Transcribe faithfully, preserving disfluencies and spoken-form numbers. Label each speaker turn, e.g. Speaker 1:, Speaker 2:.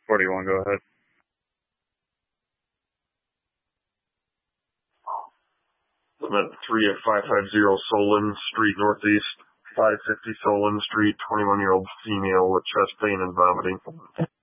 Speaker 1: forty-one, go ahead.
Speaker 2: I'm at three at five fifty Solon Street Northeast, five fifty Solon Street, twenty-one-year-old female with chest pain and vomiting.